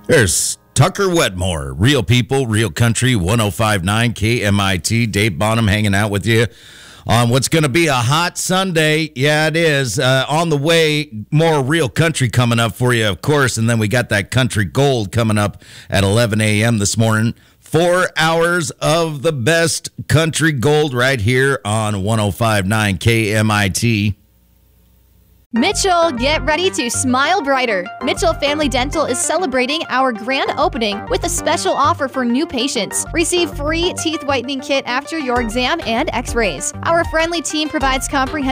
There's Tucker Wetmore, Real People, Real Country, 105.9 KMIT. Dave Bonham hanging out with you on what's going to be a hot Sunday. Yeah, it is. On the way, more Real Country coming up for you, of course. And then we got that Country Gold coming up at 11 a.m. this morning. 4 hours of the best Country Gold right here on 105.9 KMIT. Mitchell, get ready to smile brighter. Mitchell Family Dental is celebrating our grand opening with a special offer for new patients. Receive free teeth whitening kit after your exam and x-rays. Our friendly team provides comprehensive